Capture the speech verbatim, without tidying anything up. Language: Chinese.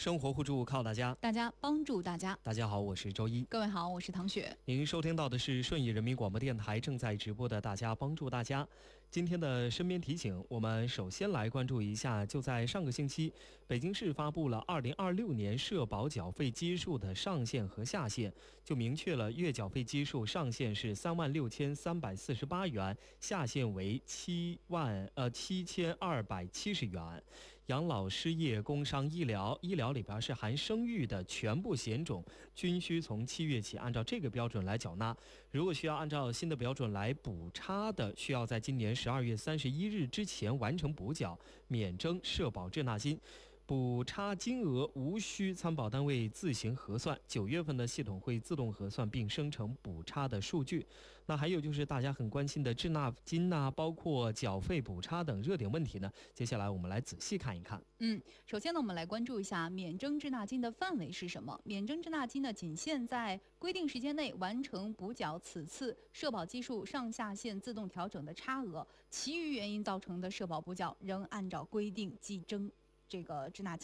生活互助靠大家， 大家帮助大家。 大家好，我是周一。 各位好，我是唐雪。 您收听到的是顺义人民广播电台正在直播的《大家帮助大家》。今天的身边提醒，我们首先来关注一下，就在上个星期，北京市发布了二零二六年社保缴费基数的上限和下限，就明确了月缴费基数上限是三万六千三百四十八元，下限为七万呃七千二百七十元。养老、失业、工伤、医疗，医疗里边是含生育的全部险种，均需从七月起按照这个标准来缴纳。如果需要按照新的标准来补差的，需要在今年十二月三十一日之前完成补缴，免征社保滞纳金。补差金额无需参保单位自行核算，九月份的系统会自动核算并生成补差的数据。那还有就是大家很关心的滞纳金呐、啊，包括缴费补差等热点问题呢，接下来我们来仔细看一看。 嗯，首先呢，我们来关注一下免征滞纳金的范围是什么。免征滞纳金呢，仅限在规定时间内完成补缴此次社保基数上下限自动调整的差额，其余原因造成的社保补缴仍按照规定计征这个滞纳金。